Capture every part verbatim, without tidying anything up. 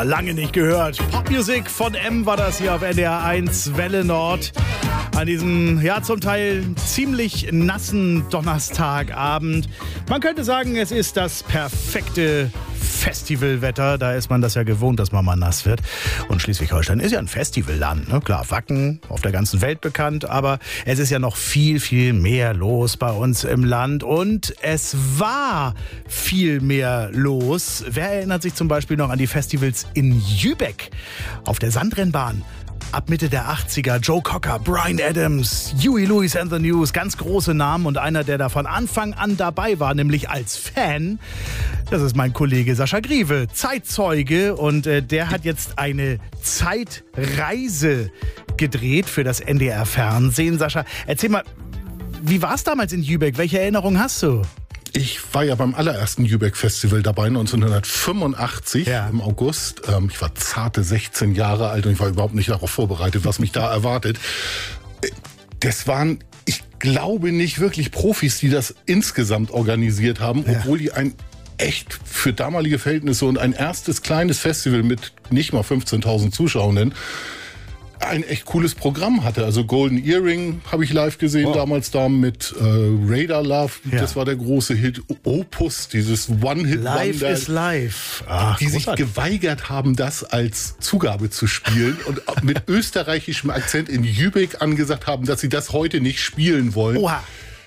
lange nicht gehört. Popmusik von M war das hier auf N D R eins Welle Nord. An diesem, ja, zum Teil ziemlich nassen Donnerstagabend. Man könnte sagen, es ist das perfekte Festivalwetter. Da ist man das ja gewohnt, dass man mal nass wird. Und Schleswig-Holstein ist ja ein Festivalland. Ne? Klar, Wacken, auf der ganzen Welt bekannt. Aber es ist ja noch viel, viel mehr los bei uns im Land. Und es war viel mehr los. Wer erinnert sich zum Beispiel noch an die Festivals in Jübeck auf der Sandrennbahn? Ab Mitte der achtziger, Joe Cocker, Bryan Adams, Huey Lewis and the News, ganz große Namen und einer, der da von Anfang an dabei war, nämlich als Fan, das ist mein Kollege Sascha Griewe, Zeitzeuge, und äh, der hat jetzt eine Zeitreise gedreht für das N D R Fernsehen. Sascha, erzähl mal, wie war es damals in Jübeck? Welche Erinnerung hast du? Ich war ja beim allerersten Jübeck-Festival dabei, neunzehnhundertfünfundachtzig ja. im August. Ich war zarte sechzehn Jahre alt und ich war überhaupt nicht darauf vorbereitet, was mich da erwartet. Das waren, ich glaube, nicht wirklich Profis, die das insgesamt organisiert haben, ja. obwohl die ein echt für damalige Verhältnisse und ein erstes kleines Festival mit nicht mal fünfzehntausend Zuschauenden ein echt cooles Programm hatte. Also Golden Earring habe ich live gesehen, wow. damals da mit äh, Radar Love. Ja. Das war der große Hit. Opus, dieses One-Hit-Wonder. Live is live. Ach, die großartig. Sich geweigert haben, das als Zugabe zu spielen und mit österreichischem Akzent in Jübeck angesagt haben, dass sie das heute nicht spielen wollen. Oha.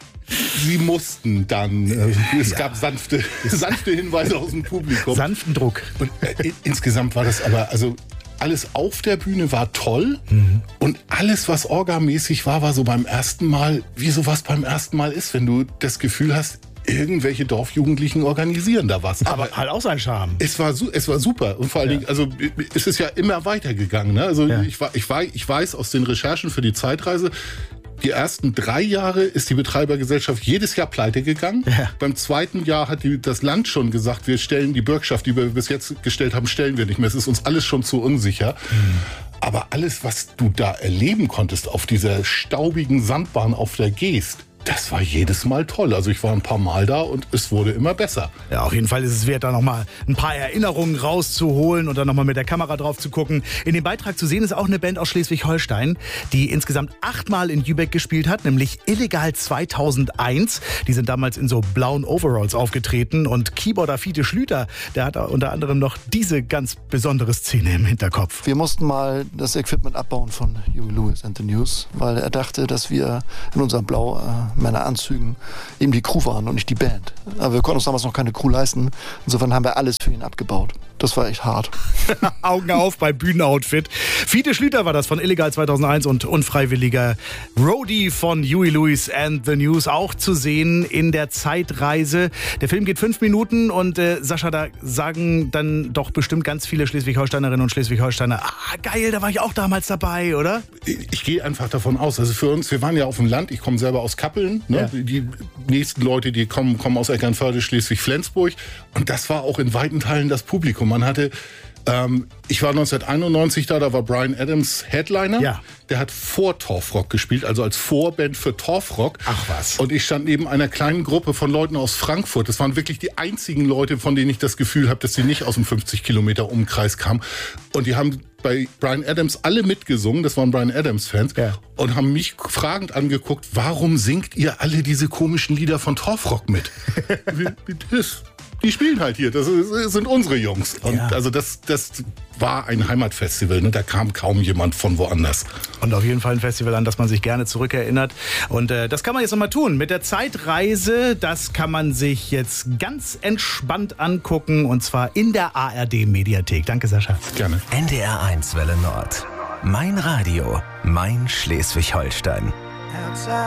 Sie mussten dann, äh, es ja. gab sanfte, sanfte Hinweise aus dem Publikum. Sanften Druck. Und äh, insgesamt war das aber, also alles auf der Bühne war toll mhm. und alles, was orgamäßig war, war so beim ersten Mal, wie sowas beim ersten Mal ist, wenn du das Gefühl hast, irgendwelche Dorfjugendlichen organisieren da was. Aber, Aber halt auch sein Charme. Es war, es war super und vor allen ja. Dingen, also es ist ja immer weitergegangen. Ne? Also ja. ich, ich, ich weiß aus den Recherchen für die Zeitreise, die ersten drei Jahre ist die Betreibergesellschaft jedes Jahr pleite gegangen. Ja. Beim zweiten Jahr hat die, das Land schon gesagt, wir stellen die Bürgschaft, die wir bis jetzt gestellt haben, stellen wir nicht mehr. Es ist uns alles schon zu unsicher. Mhm. Aber alles, was du da erleben konntest auf dieser staubigen Sandbahn auf der Geest, das war jedes Mal toll. Also ich war ein paar Mal da und es wurde immer besser. Ja, auf jeden Fall ist es wert, da nochmal ein paar Erinnerungen rauszuholen und dann nochmal mit der Kamera drauf zu gucken. In dem Beitrag zu sehen ist auch eine Band aus Schleswig-Holstein, die insgesamt achtmal in Jübeck gespielt hat, nämlich Illegal zweitausendeins. Die sind damals in so blauen Overalls aufgetreten und Keyboarder Fiete Schlüter, der hat unter anderem noch diese ganz besondere Szene im Hinterkopf. Wir mussten mal das Equipment abbauen von Huey Lewis and the News, weil er dachte, dass wir in unserem Blau äh, Männeranzügen eben die Crew waren und nicht die Band. Aber wir konnten uns damals noch keine Crew leisten. Insofern haben wir alles für ihn abgebaut. Das war echt hart. Augen auf beim Bühnenoutfit. Fiete Schlüter war das von Illegal zweitausendeins und unfreiwilliger Roadie von Huey Lewis and the News, auch zu sehen in der Zeitreise. Der Film geht fünf Minuten und äh, Sascha, da sagen dann doch bestimmt ganz viele Schleswig-Holsteinerinnen und Schleswig-Holsteiner, ah geil, da war ich auch damals dabei, oder? Ich, ich gehe einfach davon aus, also für uns, wir waren ja auf dem Land, ich komme selber aus Kappeln, ne? Ja. Die nächsten Leute, die kommen, kommen aus Eckernförde, Schleswig-Flensburg, und das war auch in weiten Teilen das Publikum. Man hatte, ähm, ich war neunzehnhunderteinundneunzig da, da war Bryan Adams Headliner. Ja. Der hat vor Torfrock gespielt, also als Vorband für Torfrock. Ach was. Und ich stand neben einer kleinen Gruppe von Leuten aus Frankfurt. Das waren wirklich die einzigen Leute, von denen ich das Gefühl habe, dass sie nicht aus dem fünfzig Kilometer Umkreis kamen. Und die haben bei Bryan Adams alle mitgesungen, das waren Bryan Adams-Fans, ja. und haben mich fragend angeguckt, warum singt ihr alle diese komischen Lieder von Torfrock mit? wie, wie das? Die spielen halt hier, das sind unsere Jungs. Und ja. also das, das war ein Heimatfestival, ne? Da kam kaum jemand von woanders. Und auf jeden Fall ein Festival, an das man sich gerne zurückerinnert. Und äh, das kann man jetzt nochmal tun mit der Zeitreise. Das kann man sich jetzt ganz entspannt angucken, und zwar in der A R D-Mediathek. Danke, Sascha. Gerne. N D R eins Welle Nord. Mein Radio, mein Schleswig-Holstein.